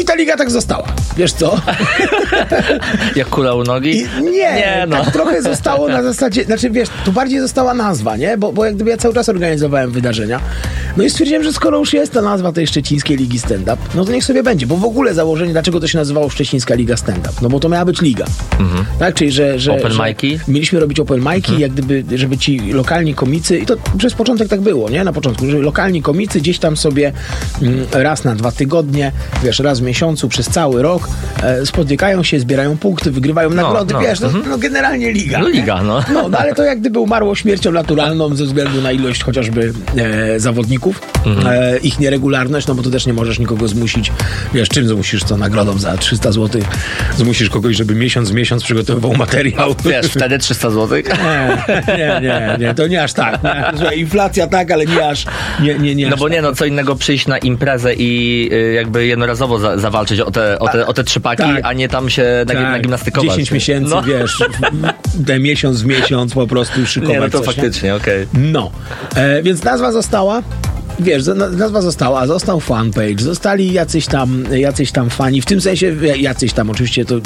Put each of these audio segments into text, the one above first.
i ta liga tak została. Wiesz co? Jak kula u nogi? Nie, tak trochę zostało na zasadzie, znaczy wiesz, tu bardziej została nazwa, nie? Bo jak gdyby ja cały czas organizowałem wydarzenia. No i stwierdziłem, że skoro już jest ta nazwa tej Szczecińskiej Ligi Stand-Up, no to niech sobie będzie, bo w ogóle założenie, dlaczego to się nazywało Szczecińska Liga Stand-Up? No bo to miała być liga. Tak, czyli że open mic'i? Mieliśmy robić open mic'i, jak gdyby, żeby ci lokalni komicy, i to przez początek tak było, nie? Na początku, że lokalni komicy gdzieś tam sobie raz na 2 tygodnie, wiesz, raz w miesiącu, przez cały rok spotykają się, zbierają punkty, wygrywają nagrody, wiesz, no generalnie liga. No liga, no. No ale to jak gdyby umarło śmiercią naturalną ze względu na ilość chociażby zawodników, ich nieregularność, no bo tu też nie możesz nikogo zmusić, wiesz, czym zmusisz, co nagrodą za 300 zł, zmusisz kogoś, żeby miesiąc w miesiąc przygotowywał materiał. Wiesz, wtedy 300 zł? Nie, to nie aż tak. Nie. Inflacja tak, ale nie aż nie no aż bo tak. nie, no co innego przyjść na imprezę i jakby jednorazowo zawalczyć o te 3 paki, tak, a nie tam się nagimnastykować. 10 miesięcy, wiesz, ten miesiąc w miesiąc po prostu szykować. Nie, no to coś, faktycznie, nie? okej. No, więc nazwa została. Wiesz, nazwa została, został fanpage, zostali jacyś tam fani, w tym sensie jacyś tam, oczywiście to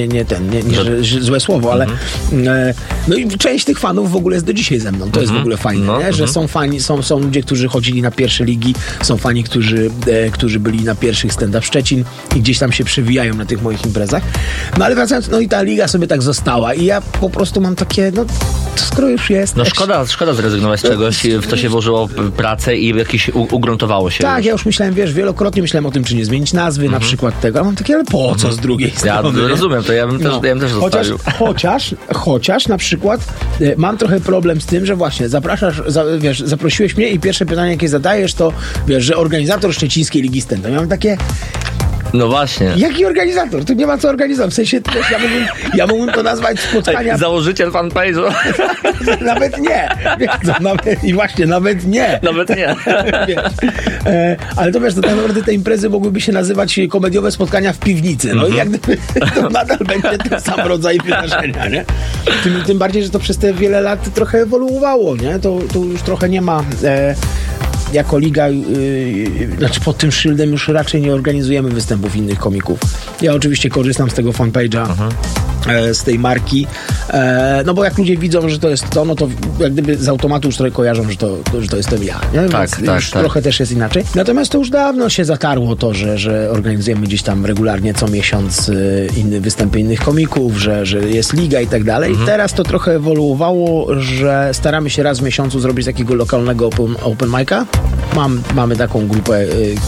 nie złe słowo, ale no i część tych fanów w ogóle jest do dzisiaj ze mną, to jest w ogóle fajne, nie? Że są fani, są ludzie, którzy chodzili na pierwsze ligi, są fani, którzy byli na pierwszych stand-up Szczecin i gdzieś tam się przewijają na tych moich imprezach, no ale wracając, no i ta liga sobie tak została i ja po prostu mam takie, no skoro już jest... No szkoda zrezygnować z czegoś, w co się włożyło pracę i jakieś ugruntowało się. Tak, ja już myślałem, wiesz, wielokrotnie myślałem o tym, czy nie zmienić nazwy na przykład tego, a mam takie, ale po co z drugiej strony? Ja rozumiem to, ja bym też zostawił. Chociaż na przykład mam trochę problem z tym, że właśnie zaprosiłeś mnie i pierwsze pytanie, jakie zadajesz, to wiesz, że organizator Szczecińskiej Ligi Stand-Up. Ja mam takie... No właśnie. Jaki organizator? Tu nie ma co organizować. W sensie też ja mógłbym to nazwać spotkania... Założyciel fanpage'u? Nawet nie. Wiesz, nawet nie. Nawet nie. Wiesz, ale to wiesz, to tak naprawdę te imprezy mogłyby się nazywać komediowe spotkania w piwnicy. No i jak gdyby to nadal będzie ten sam rodzaj wydarzenia, nie? Tym bardziej, że to przez te wiele lat trochę ewoluowało, nie? To już trochę nie ma... jako liga, znaczy pod tym szyldem już raczej nie organizujemy występów innych komików. Ja oczywiście korzystam z tego fanpage'a, z tej marki, no bo jak ludzie widzą, że to jest to, no to jak gdyby z automatu już trochę kojarzą, że to jestem ja. Nie? Tak, już trochę też jest inaczej. Natomiast to już dawno się zatarło to, że organizujemy gdzieś tam regularnie co miesiąc występy innych komików, że jest liga i tak dalej. I teraz to trochę ewoluowało, że staramy się raz w miesiącu zrobić takiego lokalnego open mic'a. Mamy taką grupę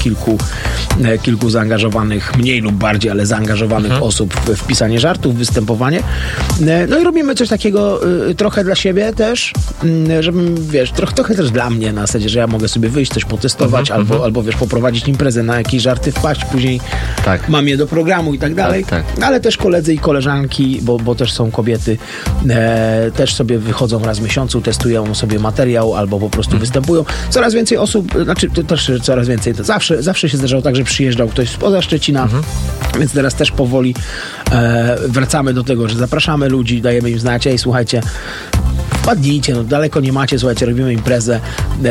kilku zaangażowanych, mniej lub bardziej, ale zaangażowanych osób w pisanie żartów, występowanie. No i robimy coś takiego trochę dla siebie też, żebym, wiesz, trochę też dla mnie na zasadzie, że ja mogę sobie wyjść, coś potestować, albo wiesz, poprowadzić imprezę, na jakieś żarty wpaść, później mam je do programu i tak dalej. Ale też koledzy i koleżanki, bo też są kobiety, też sobie wychodzą raz w miesiącu, testują sobie materiał, albo po prostu występują. Coraz więcej osób, znaczy to też coraz więcej, to zawsze się zdarzało tak, że przyjeżdżał ktoś spoza Szczecina, więc teraz też powoli wracamy do tego, że zapraszamy ludzi, dajemy im znać, ej, słuchajcie, wpadnijcie, no daleko nie macie, słuchajcie, robimy imprezę.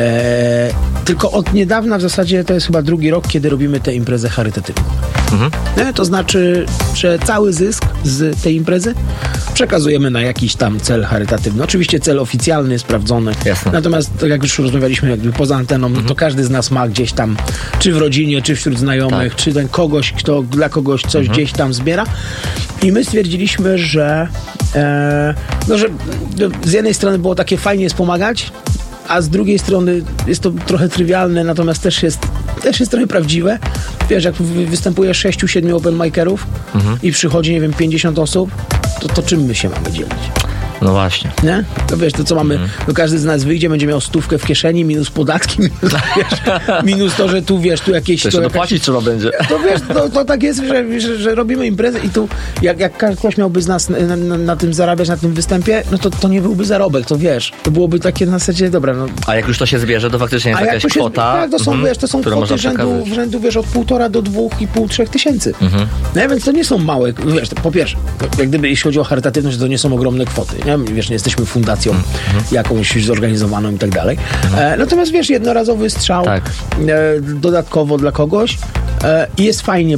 Tylko od niedawna w zasadzie to jest chyba 2. rok, kiedy robimy tę imprezę charytatywną. To znaczy, że cały zysk z tej imprezy przekazujemy na jakiś tam cel charytatywny. Oczywiście cel oficjalny, sprawdzony. Jasne. Natomiast tak jak już rozmawialiśmy jakby poza anteną, no to każdy z nas ma gdzieś tam, czy w rodzinie, czy wśród znajomych, czy ten kogoś, kto dla kogoś coś gdzieś tam zbiera. I my stwierdziliśmy, że że z jednej strony było takie fajnie jest pomagać, a z drugiej strony jest to trochę trywialne, natomiast też jest trochę prawdziwe. Wiesz, jak występuje 6-7 open micerów i przychodzi, nie wiem, 50 osób, to czym my się mamy dzielić? No właśnie. Nie? To wiesz, to co mamy, to każdy z nas wyjdzie, będzie miał 100 w kieszeni, minus podatki, minus to, że tu wiesz, tu jakieś... To jeszcze dopłacić trzeba będzie. To wiesz, to tak jest, że robimy imprezę i tu jak ktoś miałby z nas na tym zarabiać, na tym występie, no to nie byłby zarobek, to wiesz, to byłoby takie na zasadzie, dobra, no... A jak już to się zbierze, to faktycznie jest jakaś kwota, tak, to są, wiesz, to są kwoty rzędu, wiesz, od 1,5 do 2,5-3 tysięcy. No więc to nie są małe, wiesz, po pierwsze, jak gdyby jeśli chodzi o charytatywność, to nie są ogromne kwoty, nie? Wiesz, nie jesteśmy fundacją jakąś zorganizowaną i tak dalej. Natomiast wiesz, jednorazowy strzał dodatkowo dla kogoś i jest fajnie,